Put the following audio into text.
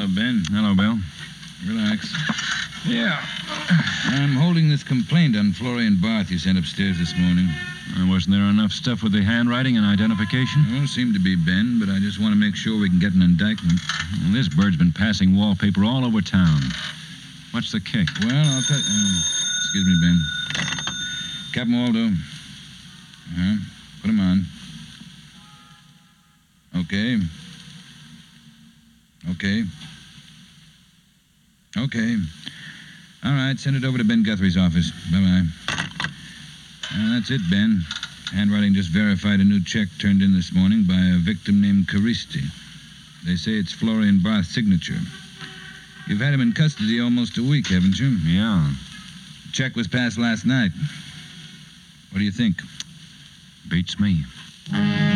Hello, Ben. Hello, Bill. Relax. Yeah. I'm holding this complaint on Florian Barth you sent upstairs this morning. Wasn't there enough stuff with the handwriting and identification? Well, seemed to be, Ben, but I just want to make sure we can get an indictment. Well, this bird's been passing wallpaper all over town. What's the kick? Well, I'll tell you. Excuse me, Ben. Captain Waldo. Put him on. Okay. All right, send it over to Ben Guthrie's office. Bye-bye. Well, that's it, Ben. Handwriting just verified a new check turned in this morning by a victim named Caristi. They say it's Florian Barth's signature. You've had him in custody almost a week, haven't you? Yeah. The check was passed last night. What do you think? Beats me.